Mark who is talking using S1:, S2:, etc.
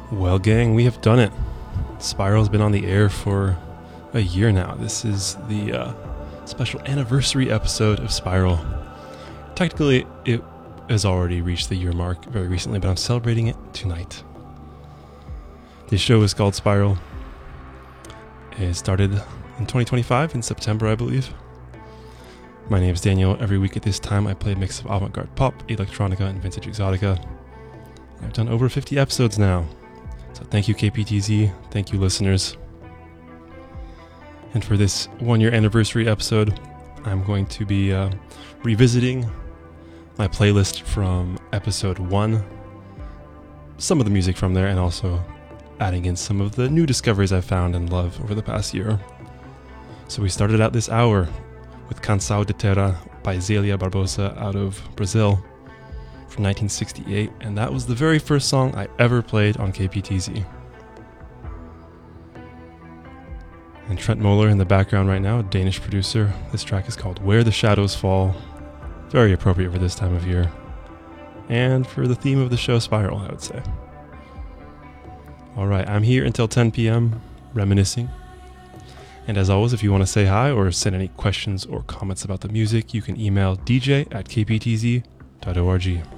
S1: Well, gang, we have done it. Spiral's been on the air for a year now. This is the special anniversary episode of Spiral. Technically, it has already reached the year mark very recently, but I'm celebrating it tonight. This show is called Spiral. It started in 2025, in September, I believe. My name is Daniel. Every week at this time, I play a mix of avant-garde pop, electronica, and vintage exotica. I've done over 50 episodes now. So thank you, KPTZ. Thank you, listeners. And for this one-year anniversary episode, I'm going to be revisiting my playlist from episode 1, some of the music from there, and also adding in some of the new discoveries I've found and love over the past year. So we started out this hour with Canção de Terra by Zélia Barbosa out of Brazil from 1968, and that was the very first song I ever played on KPTZ. And Trent Moeller in the background right now, a Danish producer. This track is called Where the Shadows Fall. Very appropriate for this time of year. And for the theme of the show, Spiral, I would say. Alright, I'm here until 10 p.m. reminiscing. And as always, if you want to say hi or send any questions or comments about the music, you can email dj@kptz.org.